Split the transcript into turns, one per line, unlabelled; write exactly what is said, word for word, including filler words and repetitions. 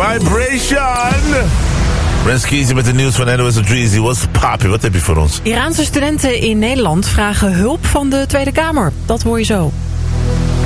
Vibration. Renskies met de nieuws van N O S op Dreezy. What's poppy? Wat heb je voor ons?
Iraanse studenten in Nederland vragen hulp van de Tweede Kamer. Dat hoor je zo.